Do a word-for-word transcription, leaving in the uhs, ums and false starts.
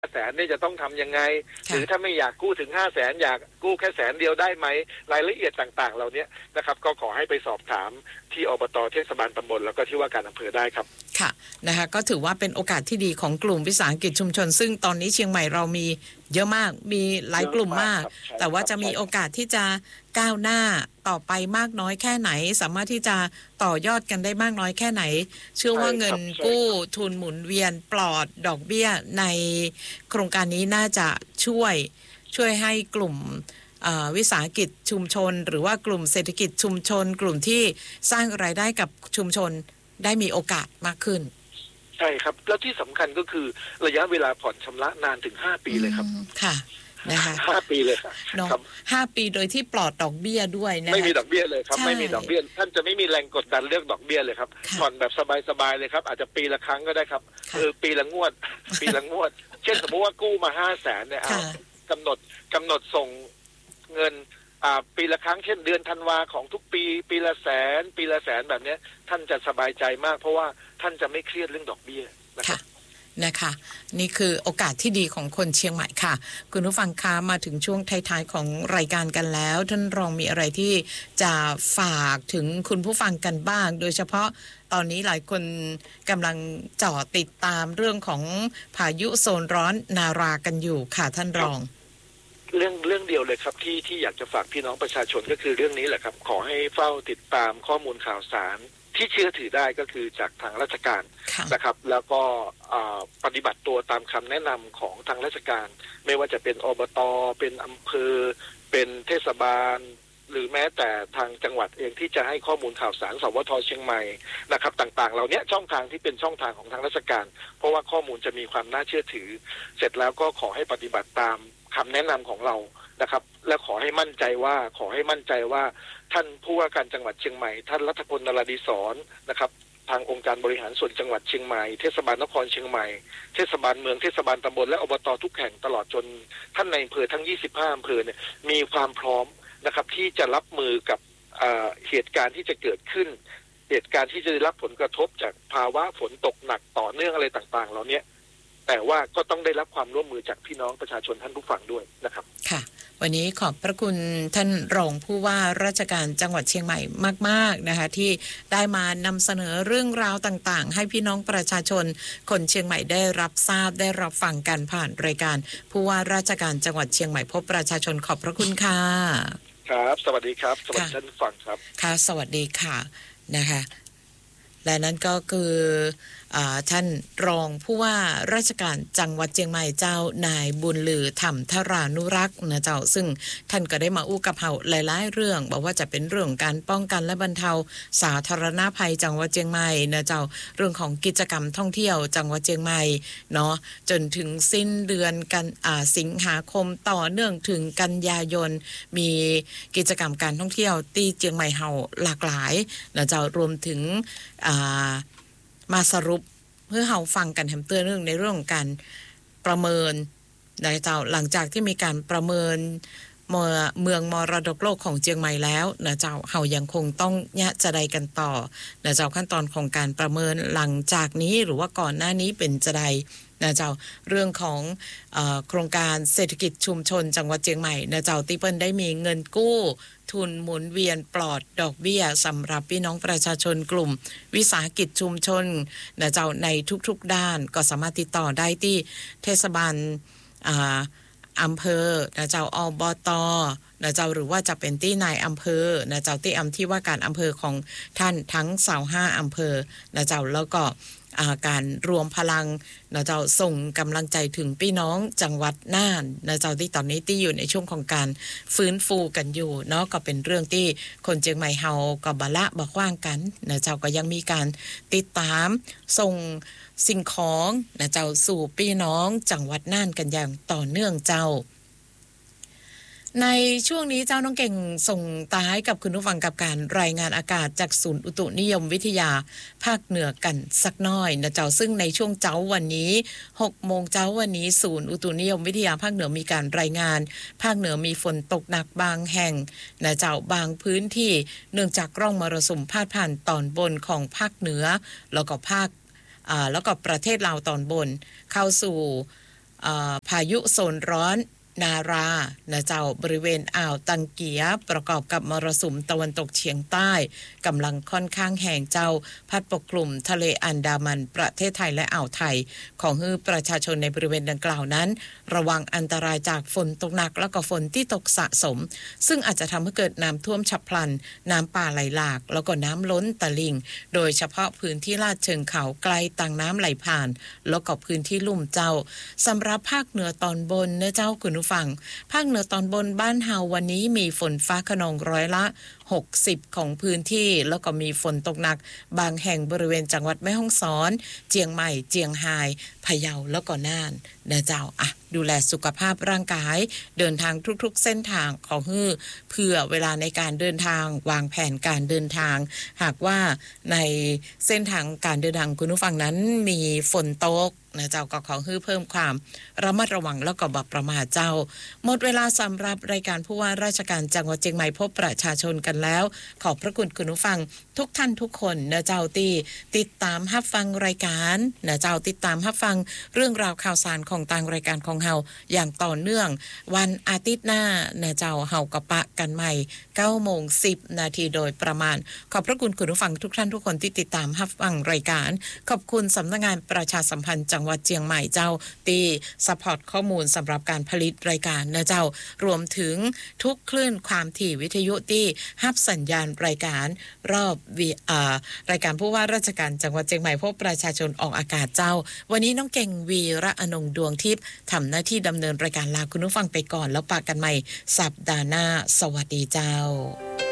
แสนเนี่ยจะต้องทำยังไงหรือถ้าไม่อยากกู้ถึงห้าแสนอยากกู้แค่แสนเดียวได้ไหมรายละเอียดต่างๆเหล่านี้นะครับก็ขอให้ไปสอบถามที่อบต.เทศบาลตำบลแล้วก็ที่ว่าการอำเภอได้ครับค่ะนะคะก็ถือว่าเป็นโอกาสที่ดีของกลุ่มวิสาหกิจชุมชนซึ่งตอนนี้เชียงใหม่เรามีเยอะมากมีหลายกลุ่มมากแต่ว่าจะมีโอกาสที่จะก้าวหน้าต่อไปมากน้อยแค่ไหนสามารถที่จะต่อยอดกันได้มากน้อยแค่ไหนเชื่อว่าเงินกู้ทุนหมุนเวียนปลอดดอกเบี้ยในโครงการนี้น่าจะช่วยช่วยให้กลุ่มวิสาหกิจชุมชนหรือว่ากลุ่มเศรษฐกิจชุมชนกลุ่มที่สร้างรายได้กับชุมชนได้มีโอกาสมากขึ้นใช่ครับแล้วที่สำคัญก็คือระยะเวลาผ่อนชำระนานถึงห้าปีเลยครับค่ะนะคะห้าปีเลยครับห้าปีโดยที่ปลอดดอกเบี้ยด้วยนะไม่มีดอกเบี้ยเลยครับไม่มีดอกเบี้ยท่านจะไม่มีแรงกดดันเรื่องดอกเบี้ยเลยครับผ่อนแบบสบายๆเลยครับอาจจะปีละครั้งก็ได้ครับเออปีละงวดปีละงวดเช่นสมมติว่ากู้มาห้าแสนเนี่ยเอากำหนดกำหนดส่งเงินอ่าปีละครั้งเช่นเดือนธันวาของทุกปีปีละแสนปีละแสนแบบนี้ท่านจะสบายใจมากเพราะว่าท่านจะไม่เครียดเรื่องดอกเบี้ยนะครับนะคะนี่คือโอกาสที่ดีของคนเชียงใหม่ค่ะคุณผู้ฟังคะมาถึงช่วงท้ายๆของรายการกันแล้วท่านรองมีอะไรที่จะฝากถึงคุณผู้ฟังกันบ้างโดยเฉพาะตอนนี้หลายคนกำลังจ่อติดตามเรื่องของพายุโซนร้อนนารากันอยู่ค่ะท่านรองเรื่องเรื่องเดียวเลยครับที่ที่อยากจะฝากพี่น้องประชาชนก็คือเรื่องนี้แหละครับขอให้เฝ้าติดตามข้อมูลข่าวสารที่เชื่อถือได้ก็คือจากทางราชการนะครับแล้วก็ปฏิบัติตัวตามคำแนะนำของทางราชการไม่ว่าจะเป็นอบต.เป็นอำเภอเป็นเทศบาลหรือแม้แต่ทางจังหวัดเองที่จะให้ข้อมูลข่าวสารสวท.เชียงใหม่นะครับต่างๆเหล่านี้ช่องทางที่เป็นช่องทางของทางราชการเพราะว่าข้อมูลจะมีความน่าเชื่อถือเสร็จแล้วก็ขอให้ปฏิบัติตามคำแนะนำของเรานะครับและขอให้มั่นใจว่าขอให้มั่นใจว่าท่านผู้ว่าการจังหวัดเชียงใหม่ท่านรัฐพล นราธิศรนะครับทางองค์การบริหารส่วนจังหวัดเชียงใหม่เทศบาลนครเชียงใหม่เทศบาลเมืองเทศบาลตำบลและอบต.ทุกแห่งตลอดจนท่านในอำเภอทั้งยี่สิบห้าอำเภอเนี่ยมีความพร้อมนะครับที่จะรับมือกับเหตุการณ์ที่จะเกิดขึ้นเหตุการณ์ที่จะได้รับผลกระทบจากภาวะฝนตกหนักต่อเนื่องอะไรต่างๆเหล่านี้แต่ว่าก็ต้องได้รับความร่วมมือจากพี่น้องประชาชนท่านผู้ฟังด้วยนะครับค่ะวันนี้ขอบพระคุณท่านรองผู้ว่าราชการจังหวัดเชียงใหม่มากๆนะคะที่ได้มานำเสนอเรื่องราวต่างๆให้พี่น้องประชาชนคนเชียงใหม่ได้รับทราบได้รับฟังกันผ่านรายการผู้ว่าราชการจังหวัดเชียงใหม่พบประชาชนขอบพระคุณค่ะครับสวัสดีครับสวัสดีท่านผู้ฟังครับค่ะสวัสดีค่ะนะคะและนั่นก็คือท่านรองผู้ว่าราชการจังหวัดเชียงใหม่เจ้านายบุญลือธรรมธรานุรักษ์นะเจ้าซึ่งท่านก็ได้มาอู้กับเฮาหลายๆเรื่องบอกว่าจะเป็นเรื่องการป้องกันและบรรเทาสาธารณภัยจังหวัดเชียงใหม่นะเจ้าเรื่องของกิจกรรมท่องเที่ยวจังหวัดเชียงใหม่เนาะจนถึงสิ้นเดือนกันสิงหาคมต่อเนื่องถึงกันยายนมีกิจกรรมการท่องเที่ยวที่เชียงใหม่เฮาหลากหลายนะเจ้ารวมถึงมาสรุปเพื่อเฮาฟังกันแถมเตือนเรื่องในเรื่องของการประเมินนะเจ้าหลังจากที่มีการประเมินเมืองเมืองมรดกโลกของเชียงใหม่แล้วนะเจ้าเฮายังคงต้องยะจะใดกันต่อนะเจ้าขั้นตอนของการประเมินหลังจากนี้หรือว่าก่อนหน้านี้เป็นจะใดนะเจ้าเรื่องของเอ่อโครงการเศรษฐกิจชุมชนจังหวัดเชียงใหม่นะเจ้าที่เปิ้นได้มีเงินกู้ทุนหมุนเวียนปลอดดอกเบี้ยสำหรับพี่น้องประชาชนกลุ่มวิสาหกิจชุมชนนะเจ้าในทุกๆด้านก็สามารถติดต่อได้ที่เทศบาลอ่าอำเภอนะเจ้าอบต.นะเจ้าหรือว่าจะเป็นที่นายอำเภอนะเจ้าที่อำที่ว่าการอำเภอของท่านทั้งสามสิบห้าอำเภอนะเจ้าแล้วก็การรวมพลังนะเจ้าส่งกำลังใจถึงพี่น้องจังหวัดน่านนะเจ้าที่ตอนนี้ที่อยู่ในช่วงของการฟื้นฟูกันอยู่เนาะก็เป็นเรื่องที่คนเชียงใหม่เฮาก็บ่ละบ่ขว้างกันนะเจ้าก็ยังมีการติดตามส่งสิ่งของนะเจ้าสู่พี่น้องจังหวัดน่านกันอย่างต่อเนื่องเจ้าในช่วงนี้เจ้าน้องเก่งส่งตาให้กับคุณผู้ฟังกับการรายงานอากาศจากศูนย์อุตุนิยมวิทยาภาคเหนือกันสักน้อยนะเจ้าซึ่งในช่วงเจ้าวันนี้หกโมงเจ้าวันนี้ศูนย์อุตุนิยมวิทยาภาคเหนือมีการรายงานภาคเหนือมีฝนตกหนักบางแห่งนะเจ้าบางพื้นที่เนื่องจากร่องมรสุมพาดผ่านตอนบนของภาคเหนือแล้วก็ภาคอ่าแล้วก็ประเทศลาวตอนบนเข้าสู่พายุโซนร้อนนารานะเจ้าบริเวณอ่าวตังเกียประกอบกับมรสุมตะวันตกเฉียงใต้กำลังค่อนข้างแห่งเจ้าพัดปกคลุมทะเลอันดามันประเทศไทยและอ่าวไทยของฮือประชาชนในบริเวณดังกล่าวนั้นระวังอันตรายจากฝนตกหนักและก็ฝนที่ตกสะสมซึ่งอาจจะทำให้เกิดน้ำท่วมฉับพลันน้ำป่าไหลหลากแล้วก็น้ำล้นตลิ่งโดยเฉพาะพื้นที่ลาดเชิงเขาไกลต่างน้ำไหลผ่านแล้วก็พื้นที่ลุ่มเจ้าสำหรับภาคเหนือตอนบนเนื้อเจ้าคุณผู้ฟังภาคเหนือตอนบนบ้านเฮาวันนี้มีฝนฟ้าคะนองร้อยละหกสิบของพื้นที่แล้วก็มีฝนตกหนักบางแห่งบริเวณจังหวัดแม่ฮ่องสอนเจียงใหม่เจียงไฮ้พะเยาแล้วก็น่านนะเจ้าอ่ะดูแลสุขภาพร่างกายเดินทางทุกๆเส้นทางของฮือเพื่อเวลาในการเดินทางวางแผนการเดินทางหากว่าในเส้นทางการเดินทางคุณผู้ฟังนั้นมีฝนตกนะเจ้าก็ขอฮือเพิ่มความระมัดระวังแล้วก็บ่ประมาทเจ้าหมดเวลาสำหรับรายการผู้ว่าราชการจังหวัดเชียงใหม่พบประชาชนกันแล้วขอบพระคุณคุณผู้ฟังทุกท่านทุกคนนะเจ้าที่ติดตามรับฟังรายการนะเจ้าติดตามรับฟังเรื่องราวข่าวสารของทางรายการของเฮาอย่างต่อเนื่องวันอาทิตย์หน้านะเจ้าเฮากับปะกันใหม่ เก้าโมงสิบนาทีโดยประมาณขอบพระคุณคุณผู้ฟังทุกท่านทุกคนที่ติดตามรับฟังรายการขอบคุณสำนักงานประชาสัมพันธ์จังหวัดเชียงใหม่เจ้าที่ซัพพอร์ตข้อมูลสำหรับการผลิตรายการนะเจ้ารวมถึงทุกคลื่นความถี่วิทยุที่รับสัญญาณรายการรอบรายการผู้ว่าราชการจังหวัดเชียงใหม่พบประชาชนออกอากาศเจ้าวันนี้น้องเก่งวีระอนงดวงทิพย์ทำหน้าที่ดำเนินรายการลาคุณผู้ฟังไปก่อนแล้วปะกันใหม่สัปดาห์หน้าสวัสดีเจ้า